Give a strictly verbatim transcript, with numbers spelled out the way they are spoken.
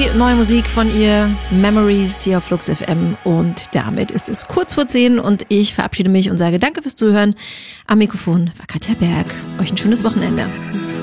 die neue Musik von ihr, Memories, hier auf Flux F M. Und damit ist es kurz vor zehn und ich verabschiede mich und sage danke fürs Zuhören. Am Mikrofon war Katja Berg. Euch ein schönes Wochenende.